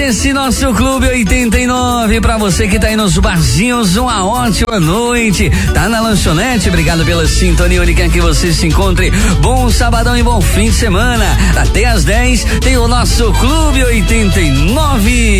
esse nosso Clube 89, pra você que tá aí nos barzinhos, uma ótima noite. Tá na lanchonete, obrigado pela sintonia, onde quer que você se encontre. Bom sabadão e bom fim de semana. Até às 10 tem o nosso Clube 89.